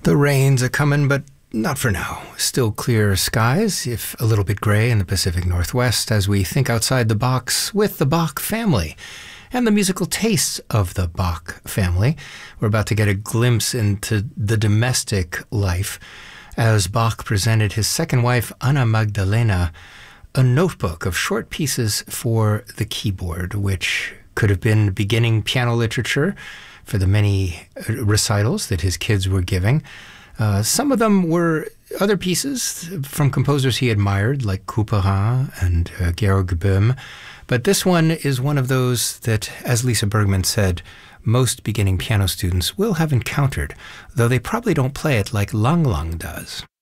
The rain's a-comin', but not for now. Still clear skies, if a little bit gray in the Pacific Northwest, as we think outside the box with the Bach family and the musical tastes of the Bach family. We're about to get a glimpse into the domestic life as Bach presented his second wife, Anna Magdalena, a notebook of short pieces for the keyboard, which could have been beginning piano literature for the many recitals that his kids were giving. Some of them were other pieces from composers he admired, like Couperin and Georg Böhm. But this one is one of those that, as Lisa Bergman said, most beginning piano students will have encountered, though they probably don't play it like Lang Lang does.